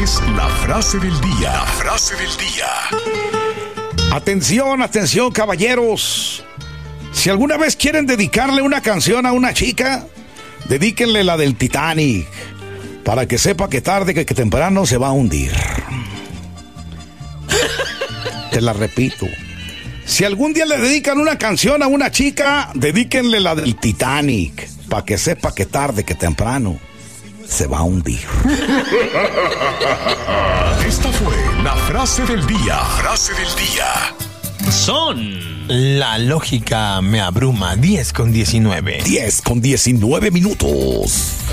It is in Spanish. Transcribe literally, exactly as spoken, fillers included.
es la frase del día. La frase del día. Atención, atención, caballeros. Si alguna vez quieren dedicarle una canción a una chica, dedíquenle la del Titanic, para que sepa que tarde que, que temprano se va a hundir. Te la repito. Si algún día le dedican una canción a una chica, dedíquenle la del Titanic, para que sepa que tarde que temprano se va a hundir. Esta fue la frase del día. Frase del día. Son... La lógica me abruma. diez con diecinueve. diez con diecinueve minutos.